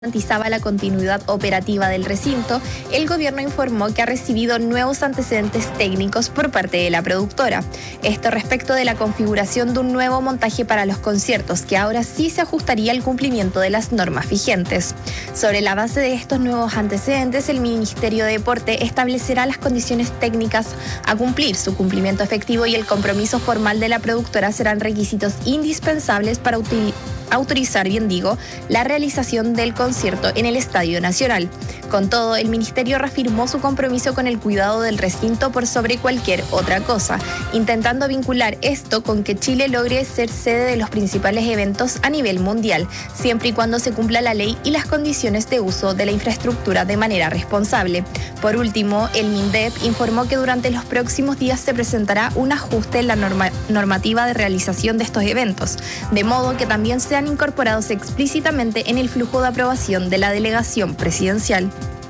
garantizaba la continuidad operativa del recinto, el gobierno informó que ha recibido nuevos antecedentes técnicos por parte de la productora. Esto respecto de la configuración de un nuevo montaje para los conciertos, que ahora sí se ajustaría al cumplimiento de las normas vigentes. Sobre la base de estos nuevos antecedentes, el Ministerio de Deporte establecerá las condiciones técnicas a cumplir. Su cumplimiento efectivo y el compromiso formal de la productora serán requisitos indispensables para autorizar, la realización del concierto en el Estadio Nacional. Con todo, el Ministerio reafirmó su compromiso con el cuidado del recinto por sobre cualquier otra cosa, intentando vincular esto con que Chile logre ser sede de los principales eventos a nivel mundial, siempre y cuando se cumpla la ley y las condiciones de uso de la infraestructura de manera responsable. Por último, el MINDEP informó que durante los próximos días se presentará un ajuste en la normativa de realización de estos eventos, de modo que también sean incorporados explícitamente en el flujo de aprobación de la delegación presidencial.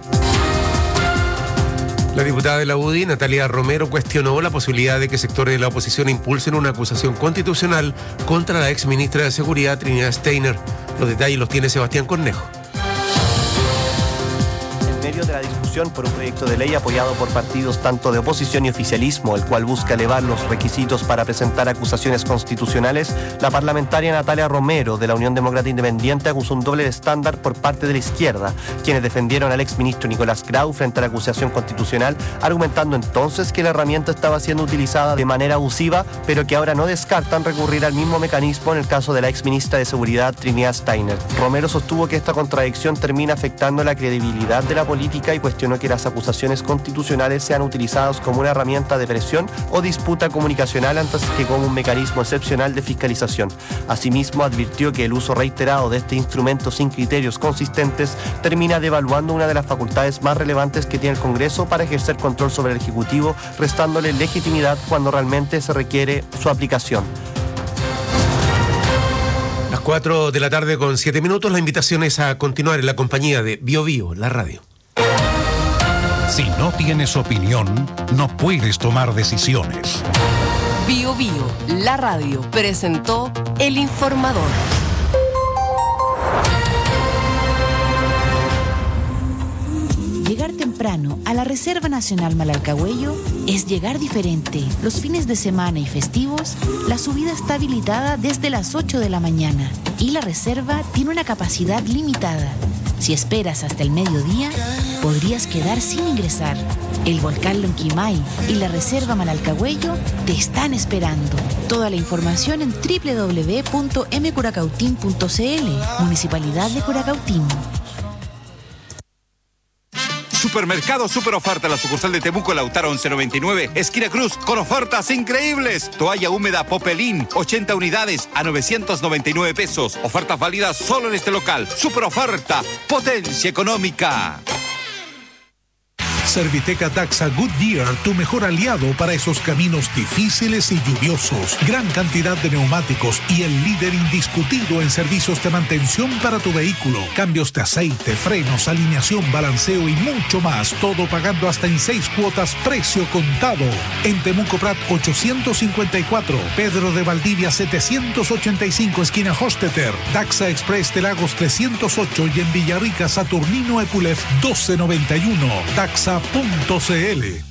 La diputada de la UDI, Natalia Romero, cuestionó la posibilidad de que sectores de la oposición impulsen una acusación constitucional contra la exministra de Seguridad, Trinidad Steiner. Los detalles los tiene Sebastián Cornejo. En medio de la discusión por un proyecto de ley apoyado por partidos tanto de oposición y oficialismo, el cual busca elevar los requisitos para presentar acusaciones constitucionales, la parlamentaria Natalia Romero de la Unión Demócrata Independiente acusó un doble estándar por parte de la izquierda, quienes defendieron al exministro Nicolás Grau frente a la acusación constitucional, argumentando entonces que la herramienta estaba siendo utilizada de manera abusiva, pero que ahora no descartan recurrir al mismo mecanismo en el caso de la exministra de Seguridad, Trinidad Steiner. Romero sostuvo que esta contradicción termina afectando la credibilidad de la política y cuestionó que las acusaciones constitucionales sean utilizadas como una herramienta de presión o disputa comunicacional antes que como un mecanismo excepcional de fiscalización. Asimismo, advirtió que el uso reiterado de este instrumento sin criterios consistentes termina devaluando una de las facultades más relevantes que tiene el Congreso para ejercer control sobre el Ejecutivo, restándole legitimidad cuando realmente se requiere su aplicación. 4 de la tarde con 7 minutos. La invitación es a continuar en la compañía de Bio Bio, la radio. Si no tienes opinión, no puedes tomar decisiones. Bio Bio, la radio, presentó El Informador. Llegar temprano a la Reserva Nacional Malalcahuello es llegar diferente. Los fines de semana y festivos, la subida está habilitada desde las 8 de la mañana y la reserva tiene una capacidad limitada. Si esperas hasta el mediodía, podrías quedar sin ingresar. El volcán Lonquimay y la Reserva Malalcahuello te están esperando. Toda la información en www.mcuracautín.cl, Municipalidad de Curacautín. Supermercado Super Oferta, la sucursal de Temuco, Lautaro 1199, esquina Cruz, con ofertas increíbles. Toalla húmeda Popelín, 80 unidades a 999 pesos. Ofertas válidas solo en este local. Super Oferta, potencia económica. Serviteca Daxa Goodyear, tu mejor aliado para esos caminos difíciles y lluviosos. Gran cantidad de neumáticos y el líder indiscutido en servicios de mantención para tu vehículo. Cambios de aceite, frenos, alineación, balanceo y mucho más. Todo pagando hasta en 6 cuotas, precio contado. En Temuco Prat 854, Pedro de Valdivia 785, esquina Hosteter. Daxa Express de Lagos 308 y en Villarrica Saturnino Epulef 1291. Daxa.cl.